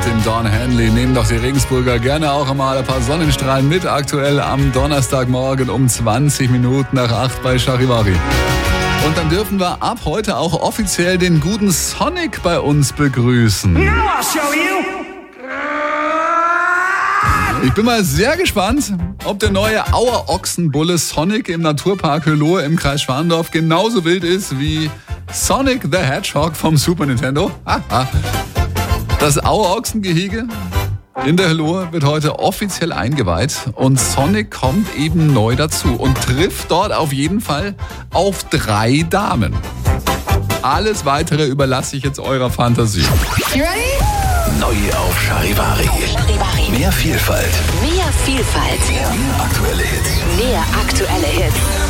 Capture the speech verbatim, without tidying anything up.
dem Don Henley. Nehmen doch die Regensburger gerne auch einmal ein paar Sonnenstrahlen mit. Aktuell am Donnerstagmorgen um zwanzig Minuten nach acht bei Charivari. Und dann dürfen wir ab heute auch offiziell den guten Sonic bei uns begrüßen. Now I'll show you. Ich bin mal sehr gespannt, ob der neue Auerochsenbulle Sonic im Naturpark Hölohe im Kreis Schwandorf genauso wild ist wie Sonic the Hedgehog vom Super Nintendo. Aha. Das Auerochsengehege in der Hölohe wird heute offiziell eingeweiht und Sonic kommt eben neu dazu und trifft dort auf jeden Fall auf drei Damen. Alles Weitere überlasse ich jetzt eurer Fantasie. You ready? Neu auf Charivari. Charivari. Mehr Vielfalt. Mehr Vielfalt. Mehr aktuelle Hits. Mehr aktuelle Hits.